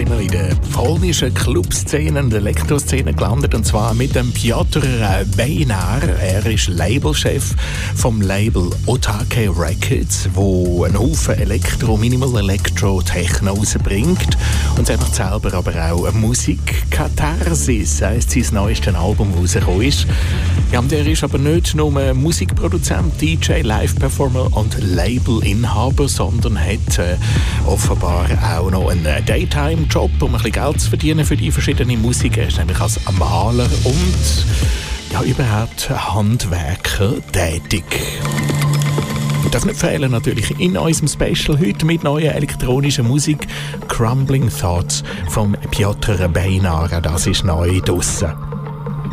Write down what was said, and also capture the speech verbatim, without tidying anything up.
in der polnischen Clubszene und Elektroszene gelandet, und zwar mit dem Piotr Bejnar. Er ist Labelchef vom Label Otake Records, wo einen Haufen Elektro, Minimal Electro, Techno rausbringt. Und er macht selber aber auch Musik-Katharsis, heisst sein neuestes Album, das rausgekommen ist. Ja, und er ist aber nicht nur Musikproduzent, D J, Live-Performer und Labelinhaber, sondern hat äh, offenbar auch noch einen Daytime-Job, um ein bisschen Geld zu verdienen für die verschiedenen Musik. Er ist nämlich als Maler und ja, überhaupt Handwerker tätig. Darf nicht fehlen natürlich in unserem Special heute mit neuer elektronischer Musik. Crumbling Thoughts von Piotr Bejnar, das ist neu draussen.